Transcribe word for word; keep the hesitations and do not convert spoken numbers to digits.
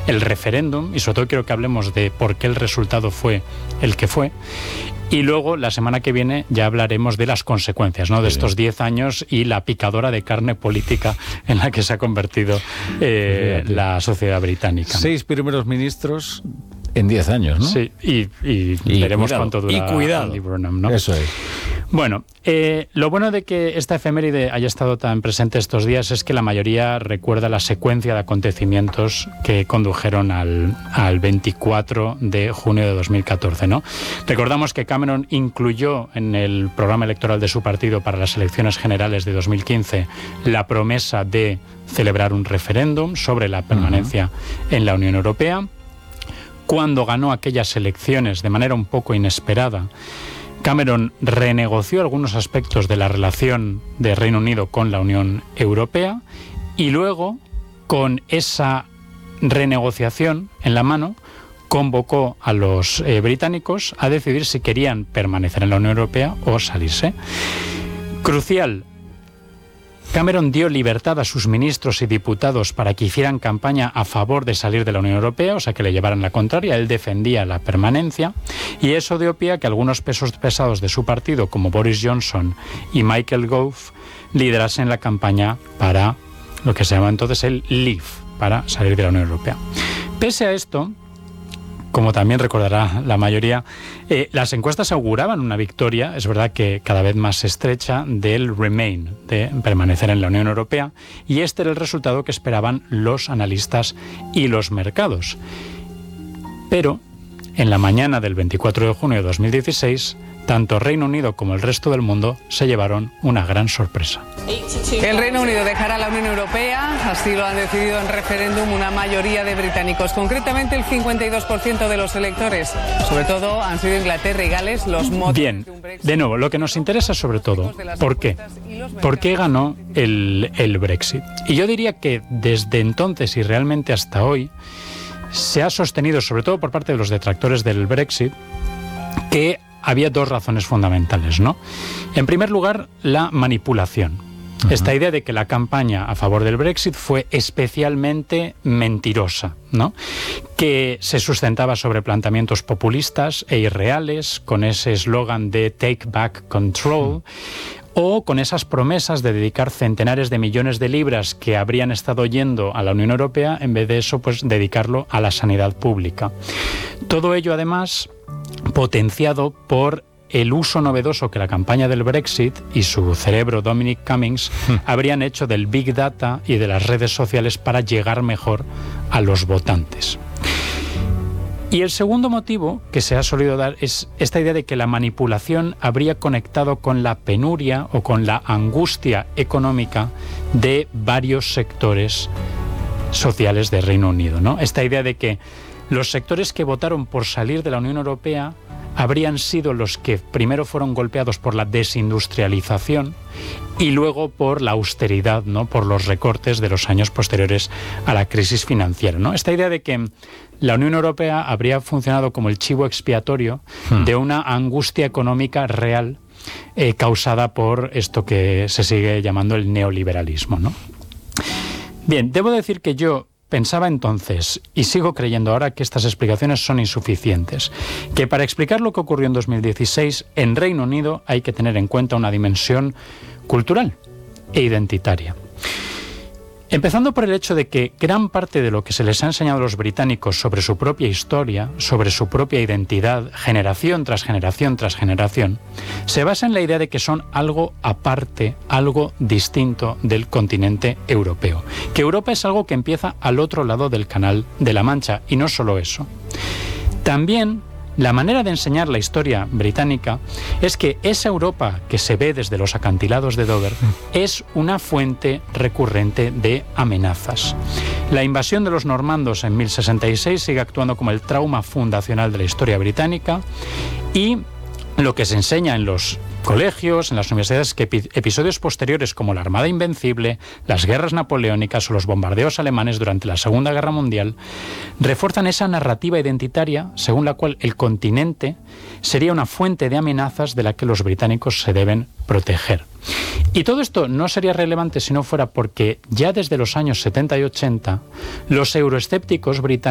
el referéndum, y sobre todo quiero que hablemos de por qué el resultado fue el que fue. Y luego, la semana que viene, ya hablaremos de las consecuencias, ¿no?, de estos diez años y la picadora de carne política en la que se ha convertido eh, la sociedad británica. Seis primeros ministros en diez años, ¿no? Sí, y, y, y veremos cuidado, cuánto dura. Y cuidado. Andy Burnham, ¿no? Eso es. Bueno, eh, lo bueno de que esta efeméride haya estado tan presente estos días es que la mayoría recuerda la secuencia de acontecimientos que condujeron al, al veinticuatro de junio de dos mil catorce, ¿no? Recordamos que Cameron incluyó en el programa electoral de su partido para las elecciones generales de dos mil quince la promesa de celebrar un referéndum sobre la permanencia uh-huh. en la Unión Europea. Cuando ganó aquellas elecciones de manera un poco inesperada, Cameron renegoció algunos aspectos de la relación de Reino Unido con la Unión Europea y luego, con esa renegociación en la mano, convocó a los eh, británicos a decidir si querían permanecer en la Unión Europea o salirse. Crucial. Cameron dio libertad a sus ministros y diputados para que hicieran campaña a favor de salir de la Unión Europea, o sea, que le llevaran la contraria. Él defendía la permanencia, y eso dio pie a que algunos pesos pesados de su partido, como Boris Johnson y Michael Gove, liderasen la campaña para lo que se llama entonces el Leave, para salir de la Unión Europea. Pese a esto, como también recordará la mayoría, eh, las encuestas auguraban una victoria, es verdad que cada vez más estrecha, del Remain, de permanecer en la Unión Europea, y este era el resultado que esperaban los analistas y los mercados. Pero, en la mañana del veinticuatro de junio de dos mil dieciséis, tanto Reino Unido como el resto del mundo se llevaron una gran sorpresa. El Reino Unido dejará la Unión Europea, así lo han decidido en referéndum una mayoría de británicos, concretamente el cincuenta y dos por ciento de los electores. Sobre todo han sido Inglaterra y Gales los motores. Bien, de nuevo, lo que nos interesa sobre todo, ¿por qué? ¿Por qué ganó el, el Brexit? Y yo diría que desde entonces y realmente hasta hoy se ha sostenido, sobre todo por parte de los detractores del Brexit, que había dos razones fundamentales, ¿no? En primer lugar, la manipulación. Uh-huh. Esta idea de que la campaña a favor del Brexit fue especialmente mentirosa, ¿no? Que se sustentaba sobre planteamientos populistas e irreales, con ese eslogan de Take Back Control, uh-huh. o con esas promesas de dedicar centenares de millones de libras que habrían estado yendo a la Unión Europea, en vez de eso, pues dedicarlo a la sanidad pública. Todo ello, además, potenciado por el uso novedoso que la campaña del Brexit y su cerebro Dominic Cummings hmm. habrían hecho del Big Data y de las redes sociales para llegar mejor a los votantes. Y el segundo motivo que se ha solido dar es esta idea de que la manipulación habría conectado con la penuria o con la angustia económica de varios sectores sociales del Reino Unido, ¿no? Esta idea de que los sectores que votaron por salir de la Unión Europea habrían sido los que primero fueron golpeados por la desindustrialización y luego por la austeridad, ¿no?, por los recortes de los años posteriores a la crisis financiera, ¿no? Esta idea de que la Unión Europea habría funcionado como el chivo expiatorio hmm. de una angustia económica real eh, causada por esto que se sigue llamando el neoliberalismo, ¿no? Bien, debo decir que yo pensaba entonces, y sigo creyendo ahora, que estas explicaciones son insuficientes, que para explicar lo que ocurrió en dos mil dieciséis en Reino Unido hay que tener en cuenta una dimensión cultural e identitaria. Empezando por el hecho de que gran parte de lo que se les ha enseñado a los británicos sobre su propia historia, sobre su propia identidad, generación tras generación tras generación, se basa en la idea de que son algo aparte, algo distinto del continente europeo. Que Europa es algo que empieza al otro lado del Canal de la Mancha, y no solo eso. También la manera de enseñar la historia británica es que esa Europa que se ve desde los acantilados de Dover es una fuente recurrente de amenazas. La invasión de los normandos en mil sesenta y seis sigue actuando como el trauma fundacional de la historia británica, y lo que se enseña en los colegios, en las universidades, que episodios posteriores como la Armada Invencible, las guerras napoleónicas o los bombardeos alemanes durante la Segunda Guerra Mundial refuerzan esa narrativa identitaria según la cual el continente sería una fuente de amenazas de la que los británicos se deben proteger. Y todo esto no sería relevante si no fuera porque ya desde los años setenta y ochenta los euroescépticos británicos